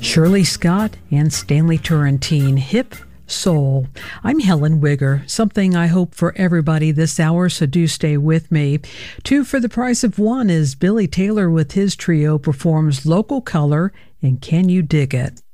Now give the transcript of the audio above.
Shirley Scott and Stanley Turrentine, Hip Soul. I'm Helen Wigger. Something I hope for everybody this hour, so do stay with me. 2 for the price of 1 is Billy Taylor with his trio performs Local Color and Can You Dig It?